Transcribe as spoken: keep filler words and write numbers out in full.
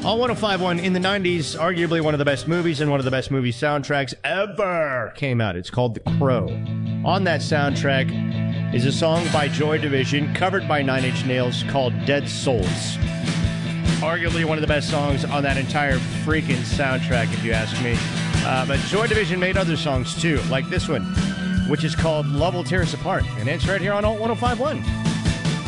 On one oh five point one, in the nineties, arguably one of the best movies and one of the best movie soundtracks ever came out. It's called The Crow. On that soundtrack is a song by Joy Division, covered by Nine Inch Nails, called Dead Souls. Arguably one of the best songs on that entire freaking soundtrack, if you ask me. Uh, but Joy Division made other songs, too, like this one, which is called Love Will Tear Us Apart. And it's right here on Alt one oh five point one.